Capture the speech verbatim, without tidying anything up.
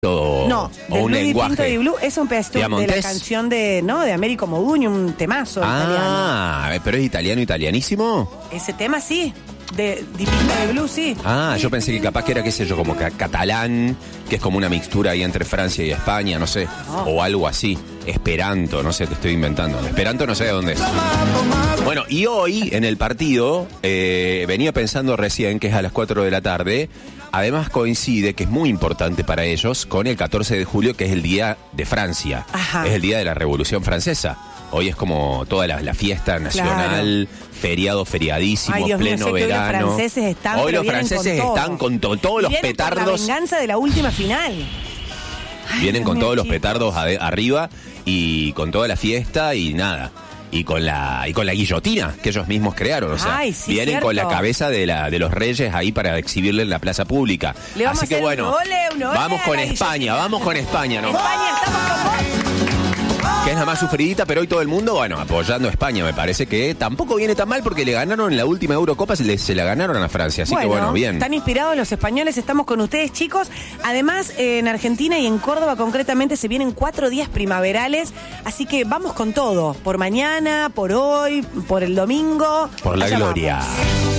o, No, o del un Blue lenguaje. Pinto di Blue es un pedacito de la Diamontés. canción de, ¿no? De Américo Modugno, un temazo italiano. Ah, pero es italiano, italianísimo. Ese tema sí, de Di Pinto di Blue sí. Ah, yo pensé que capaz que era, qué sé yo, como que catalán, que es como una mixtura ahí entre Francia y España, no sé, No. o algo así. Esperanto, no sé, te estoy inventando. Esperanto no sé de dónde es. Bueno, y hoy en el partido, eh, venía pensando recién que es a las cuatro de la tarde, además coincide, que es muy importante para ellos, con el catorce de julio, que es el Día de Francia. Ajá. Es el Día de la Revolución Francesa. Hoy es como toda la, la fiesta nacional, feriado, feriadísimo, Ay, Dios mío, pleno sé que hoy los verano. franceses están, hoy pero los vienen franceses con todo. están con to- todos los Vienen por petardos. la venganza de la última final. Ay, Vienen Dios con mío, todos los chicos. petardos ade- arriba y con toda la fiesta y nada. Y con la y con la guillotina que ellos mismos crearon. O sea, Ay, sí, vienen cierto. con la cabeza de la de los reyes ahí para exhibirle en la plaza pública. Le vamos Así a que hacer bueno, un ole, un ole vamos a con la España, guillotina. vamos con España, ¿no? España, estamos con vos. Que es la más sufridita, pero hoy todo el mundo, bueno, apoyando a España. Me parece que tampoco viene tan mal porque le ganaron en la última Eurocopa, se, le, se la ganaron a Francia. Así que bueno, bien. Están inspirados los españoles, estamos con ustedes, chicos. Además, eh, en Argentina y en Córdoba concretamente se vienen cuatro días primaverales, así que vamos con todo. Por mañana, por hoy, por el domingo. Por la Allá gloria. vamos.